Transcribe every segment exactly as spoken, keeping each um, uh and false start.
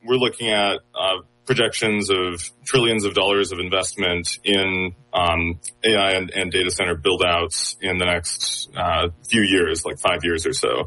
we're looking at uh, projections of trillions of dollars of investment in um, A I and, and data center build-outs in the next uh, few years, like five years or so.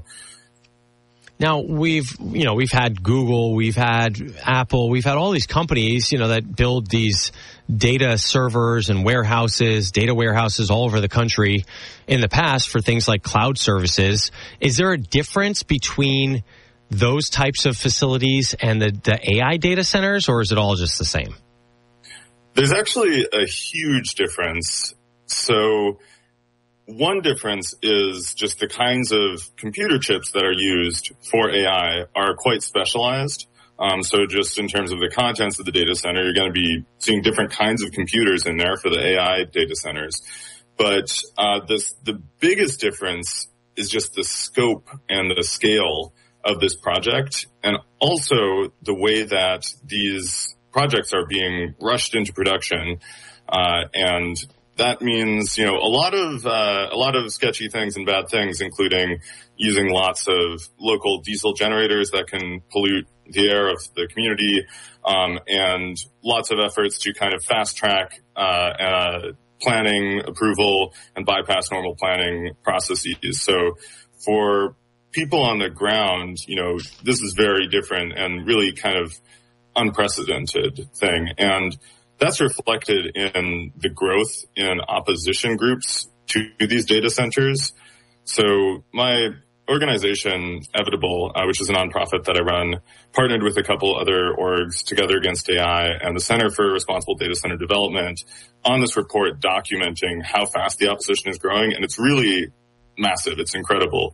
Now, we've, you know, we've had Google, we've had Apple, we've had all these companies, you know, that build these data servers and warehouses, data warehouses all over the country in the past for things like cloud services. Is there a difference between those types of facilities and the, the A I data centers, or is it all just the same? There's actually a huge difference. So one difference is just the kinds of computer chips that are used for A I are quite specialized. Um, so just in terms of the contents of the data center, you're going to be seeing different kinds of computers in there for the A I data centers. But uh, this, the biggest difference is just the scope and the scale of this project, and also the way that these projects are being rushed into production. Uh, and that means, you know, a lot of, uh, a lot of sketchy things and bad things, including using lots of local diesel generators that can pollute the air of the community, um, and lots of efforts to kind of fast track, uh, uh, planning approval and bypass normal planning processes. So for people on the ground, you know, this is very different and really kind of unprecedented thing. And that's reflected in the growth in opposition groups to these data centers. So my organization, Evitable, uh, which is a nonprofit that I run, partnered with a couple other orgs, Together Against A I and the Center for Responsible Data Center Development, on this report documenting how fast the opposition is growing. And it's really massive. It's incredible.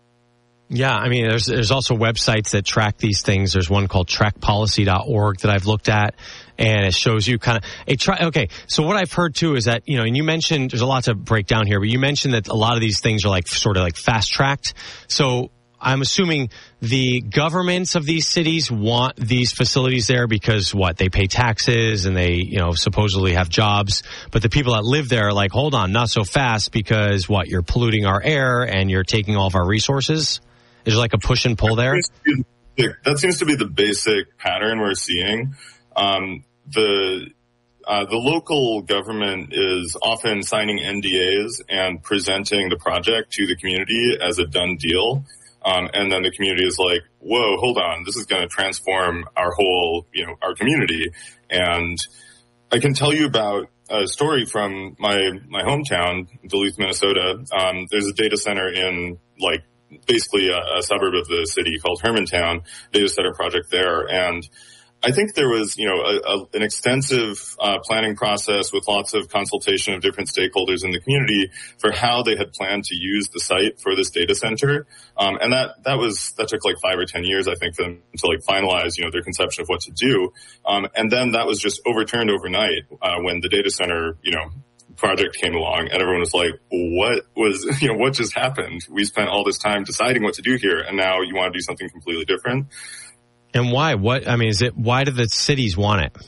Yeah, I mean, there's there's also websites that track these things. There's one called track policy dot org that I've looked at, and it shows you kind of a try. Okay, so what I've heard too is that, you know, and you mentioned there's a lot to break down here, but you mentioned that a lot of these things are like sort of like fast tracked. So I'm assuming the governments of these cities want these facilities there because what, they pay taxes and they, you know, supposedly have jobs, but the people that live there are like, hold on, not so fast, because what, you're polluting our air and you're taking all of our resources. Is there like a push and pull there? That seems to be the basic pattern we're seeing. Um, the uh, the local government is often signing N D As and presenting the project to the community as a done deal. Um, and then the community is like, whoa, hold on, this is going to transform our whole, you know, our community. And I can tell you about a story from my, my hometown, Duluth, Minnesota. Um, there's a data center in, like, basically a, a suburb of the city called Hermantown, data center project there. And I think there was, you know, a, a, an extensive uh, planning process with lots of consultation of different stakeholders in the community for how they had planned to use the site for this data center. Um, and that, that was, that took like five or ten years, I think, for them to like finalize, you know, their conception of what to do. Um, and then that was just overturned overnight uh, when the data center, you know, project came along, and everyone was like, what was, you know, what just happened? We spent all this time deciding what to do here, and now you want to do something completely different. And why? What, I mean, is it, why do the cities want it?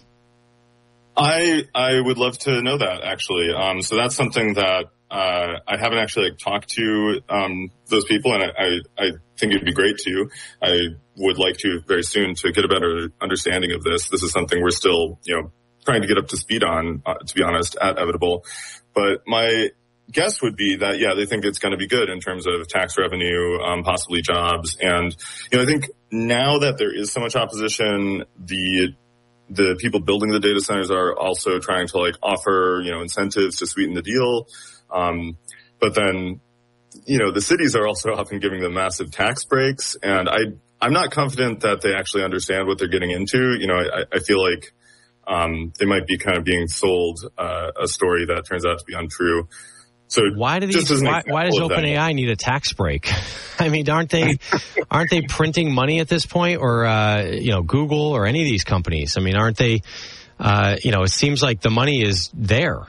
I, I would love to know that, actually. Um, so that's something that, uh, I haven't actually like talked to, um, those people, and I, I, I think it'd be great to. I would like to very soon to get a better understanding of this. This is something we're still, you know, trying to get up to speed on, uh, to be honest, at Evitable. But my guess would be that, yeah, they think it's going to be good in terms of tax revenue, um, possibly jobs. And, you know, I think now that there is so much opposition, the, the people building the data centers are also trying to like offer, you know, incentives to sweeten the deal. Um, but then, you know, the cities are also often giving them massive tax breaks. And I, I'm not confident that they actually understand what they're getting into. You know, I, I feel like, Um, they might be kind of being sold uh, a story that turns out to be untrue. So why do these? Why, why does OpenAI need a tax break? I mean, aren't they aren't they printing money at this point, or uh, you know, Google or any of these companies? I mean, aren't they? Uh, you know, it seems like the money is there.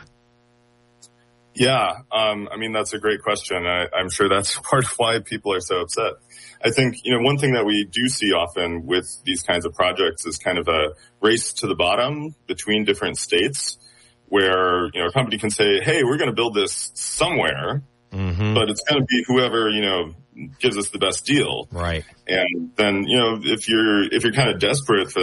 Yeah, um, I mean, that's a great question. I, I'm sure that's part of why people are so upset. I think, you know, one thing that we do see often with these kinds of projects is kind of a race to the bottom between different states where, you know, a company can say, hey, we're going to build this somewhere, mm-hmm. but it's going to be whoever, you know, gives us the best deal. Right. And then, you know, if you're, if you're kind of desperate for